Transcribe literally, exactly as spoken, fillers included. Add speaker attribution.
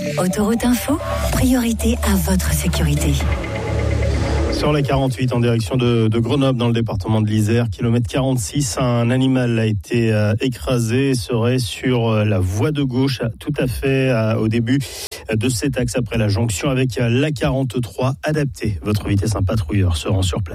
Speaker 1: Autoroute Info, priorité à votre sécurité.
Speaker 2: Sur la quarante-huit en direction de, de Grenoble dans le département de l'Isère, kilomètre quarante-six, un animal a été euh, écrasé et serait sur euh, la voie de gauche tout à fait euh, au début de cet axe après la jonction avec la quarante-trois adaptée. Votre vitesse, un patrouilleur se rend sur place.